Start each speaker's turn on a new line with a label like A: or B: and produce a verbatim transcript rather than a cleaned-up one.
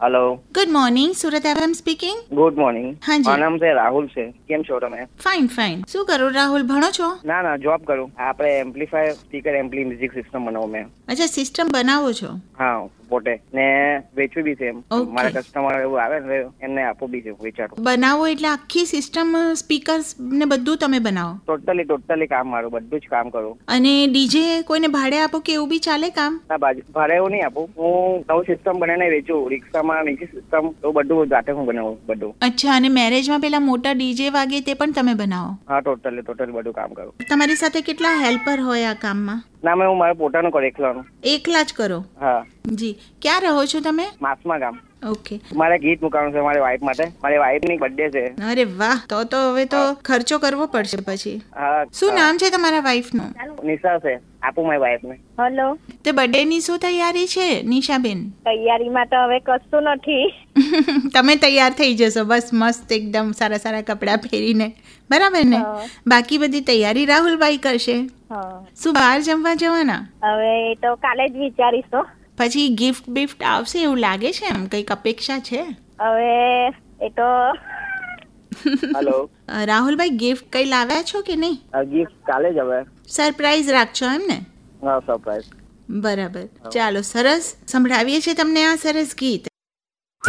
A: Hello,
B: good morning, Surat FM speaking.
A: Good morning.
B: હા જી.
A: મારું નામ છે રાહુલ છે. કેમ છો તમે?
B: Fine fine. શું કરો રાહુલ, ભણો છો?
A: ના ના, જોબ કરું. આપણે એમ્પ્લીફાયર સ્પીકર એમ્પ્લી મ્યુઝિક સિસ્ટમ બનાવું મેં.
B: અચ્છા, સિસ્ટમ બનાવો છો?
A: હા, પોતે ને વેચવી બી છે એમ.
B: Okay.
A: મારા કસ્ટમર એવું આવે ને એમને આપવું બી છે વેચાતું.
B: બનાવો એટલે આખી સિસ્ટમ, સ્પીકર્સ ને બધું તમે બનાવો?
A: ટોટલી ટોટલી કામ મારું, બધું જ કામ કરું.
B: અને ડીજે કોઈને ભાડે આપો કે એવું બી ચાલે કામ?
A: ના, બાજુ ભાડે એવું નહીં આપું. હું નવું સિસ્ટમ બનાવીને વેચું. રિક્ષામાં મ્યુઝિક સિસ્ટમ એવું બધું જાતે હું બનાવું બધું.
B: અચ્છા, અને મેરેજમાં પેલા મોટા ડીજે વાગે તે પણ તમે બનાવો?
A: હા, ટોટલી ટોટલી બધું કામ કરું.
B: તમારી સાથે કેટલા હેલ્પર હોય આ કામમાં?
A: ના, મેં હું મારું પોતાનું કરું એકલાનું.
B: એકલા જ કરો?
A: હા.
B: જી. ક્યાં રહો છો તમે?
A: માસમાં ગામ.
B: ઓકે.
A: મારે ગીત મુકાવાનું છે મારી વાઈફ માટે. મારી વાઈફની બર્થડે છે.
B: અરે વાહ, તો તો હવે તો ખર્ચો કરવો પડશે પછી.
A: હા.
B: શું નામ છે તમારા વાઈફનું?
A: નિશા છે. આપું મારી વાઈફને.
C: હેલો.
B: તે બર્થડે ની શું તૈયારી છે નિશાબેન?
C: તૈયારીમાં તો હવે કશું નથી.
B: તમે તૈયાર થઈ જશો બસ, મસ્ત એકદમ સારા સારા કપડાં પહેરીને, બરાબર ને? બાકી બધી તૈયારી રાહુલભાઈ કરશે.
C: હા.
B: શું બહાર જમવા જવાના?
C: હવે એ તો કાલે જ વિચારીશું.
B: પછી ગિફ્ટ બિફ્ટ આવશે એવું લાગે છે? એમ કઈક અપેક્ષા છે?
C: હવે એ તો
A: હેલો.
B: રાહુલભાઈ, ગિફ્ટ કઈ લાવ્યા છો કે નહીં?
A: ગિફ્ટ કાલે જ હવે.
B: સરપ્રાઈઝ રાખશો એમ ને?
A: હા, સરપ્રાઈઝ.
B: બરાબર. ચાલો, સરસ. સંભળાવીએ છીએ તમને આ સરસ ગીત.